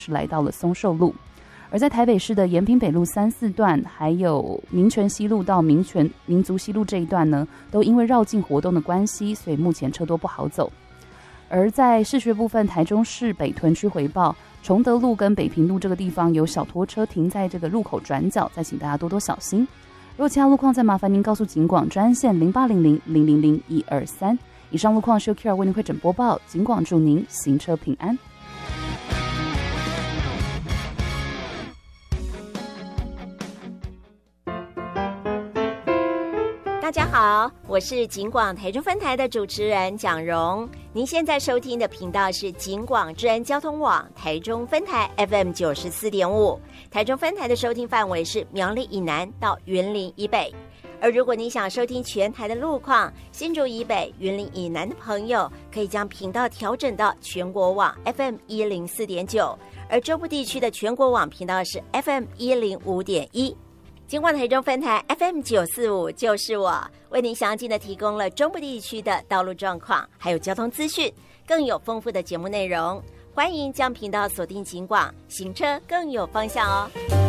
是来到了松寿路。而在台北市的延平北路3、4段，还有民权西路到民族西路这一段呢，都因为绕境活动的关系，所以目前车多不好走。而在市区部分，台中市北屯区回报，崇德路跟北平路这个地方有小拖车停在这个路口转角，再请大家多多小心。如果其他路况，再麻烦您告诉警广专线0800000123。以上路况是由 Kira 为您会诊播报，警广祝您行车平安。 大家好，我是警广台中分台的主持人蒋蓉。您现在收听的频道是警广治安交通网台中分台 FM 94.5，台中分台的收听范围是苗栗以南到云林以北。而如果你想收听全台的路况，新竹以北、云林以南的朋友可以将频道调整到全国网 FM 104.9，而中部地区的全国网频道是 FM 105.1。警广台中分台 FM 945就是我，为您详尽的提供了中部地区的道路状况，还有交通资讯，更有丰富的节目内容。欢迎将频道锁定警广，行车更有方向哦。